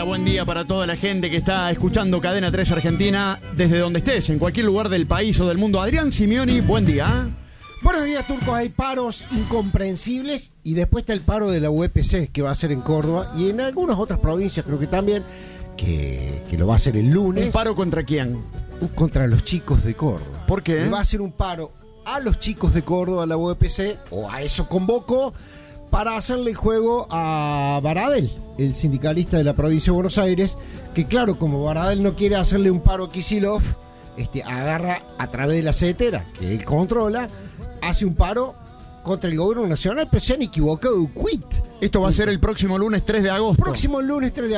buen día para toda la gente que está escuchando Cadena 3 Argentina desde donde estés, en cualquier lugar del país o del mundo. Adrián Simioni, buen día. Buenos días, turcos. Hay paros incomprensibles y después está el paro de la UPC que va a ser en Córdoba y en algunas otras provincias creo que también, que lo va a hacer el lunes. ¿Un paro contra quién? Contra los chicos de Córdoba. ¿Por qué? Le va a hacer un paro a los chicos de Córdoba, la UPC, o a eso convocó, para hacerle el juego a Baradel, el sindicalista de la provincia de Buenos Aires, que claro, como Baradel no quiere hacerle un paro a Kicillof, agarra a través de la CETERA, que él controla, hace un paro contra el gobierno nacional, pero se han equivocado de quit. Esto va a ser el próximo lunes 3 de agosto. Próximo lunes 3 de